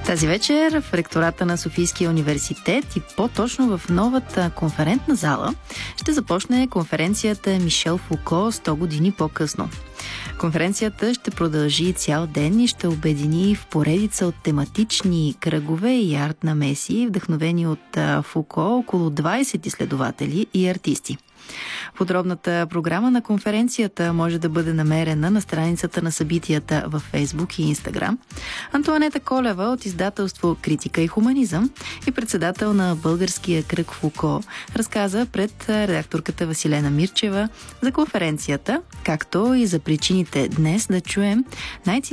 Тази вечер в ректората на Софийския университет и по-точно в новата конферентна зала ще започне конференцията Мишел Фуко 100 години по-късно. Конференцията ще продължи цял ден и ще обедини в поредица от тематични кръгове и арт-намеси, вдъхновени от Фуко, около 20 изследователи и артисти. Подробната програма на конференцията може да бъде намерена на страницата на събитията във Фейсбук и Инстаграм. Антоанета Колева от издателство Критика и хуманизъм и председател на българския кръг Фуко разказа пред редакторката Василена Мирчева за конференцията, както и за причините днес да чуем